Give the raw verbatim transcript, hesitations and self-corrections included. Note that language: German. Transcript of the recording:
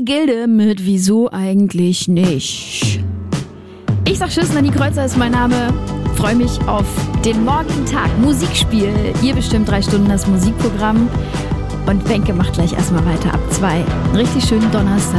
Gilde mit Wieso eigentlich nicht. Ich sag Tschüss, Nanny Kreuzer ist mein Name. Freue mich auf den morgigen Tag. Musikspiel. Ihr bestimmt drei Stunden das Musikprogramm. Und Wenke macht gleich erstmal weiter ab zwei. Richtig schönen Donnerstag.